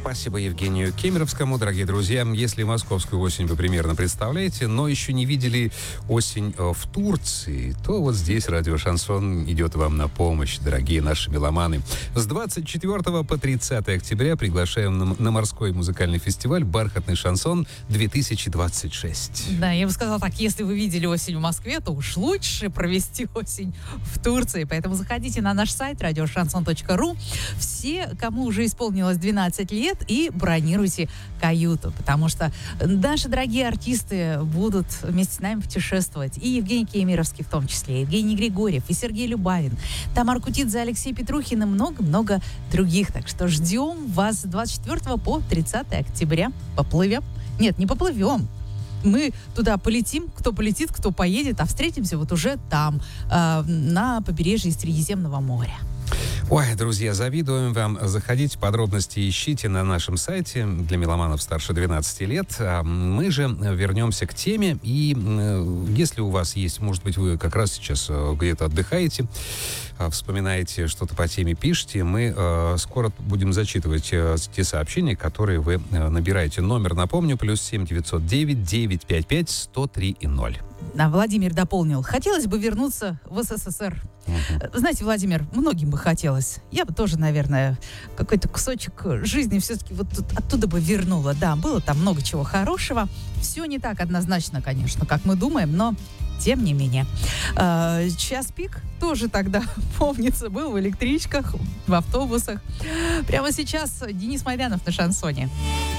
Спасибо Евгению Кемеровскому. Дорогие друзья, если московскую осень вы примерно представляете, но еще не видели осень в Турции, то вот здесь радио «Шансон» идет вам на помощь, дорогие наши меломаны. С 24 по 30 октября приглашаем на морской музыкальный фестиваль «Бархатный шансон-2026». Да, я бы сказала так, если вы видели осень в Москве, то уж лучше провести осень в Турции. Поэтому заходите на наш сайт radiošanson.ru. Все, кому уже исполнилось 12 лет, и бронируйте каюту, потому что наши дорогие артисты будут вместе с нами путешествовать. И Евгений Кемеровский в том числе, и Евгений Григорьев, и Сергей Любавин, Тамара Кутидзе, Алексей Петрухин и много-много других. Так что ждем вас с 24 по 30 октября. Поплывем? Нет, не поплывем. Мы туда полетим, кто полетит, кто поедет, а встретимся вот уже там, на побережье Средиземного моря. Ой, друзья, завидуем вам. Заходите, подробности ищите на нашем сайте для меломанов старше 12 лет. Мы же вернемся к теме. И если у вас есть, может быть, вы как раз сейчас где-то отдыхаете, вспоминаете что-то по теме, пишите. Мы скоро будем зачитывать те сообщения, которые вы набираете. Номер, напомню, +7 909 955 103 и 0. А Владимир дополнил. Хотелось бы вернуться в СССР. Знаете, Владимир, многим бы хотелось. Я бы тоже, наверное, какой-то кусочек жизни все-таки вот оттуда бы вернула. Да, было там много чего хорошего. Все не так однозначно, конечно, как мы думаем, но тем не менее. Час пик тоже тогда, помнится, был в электричках, в автобусах. Прямо сейчас Денис Майданов на шансоне.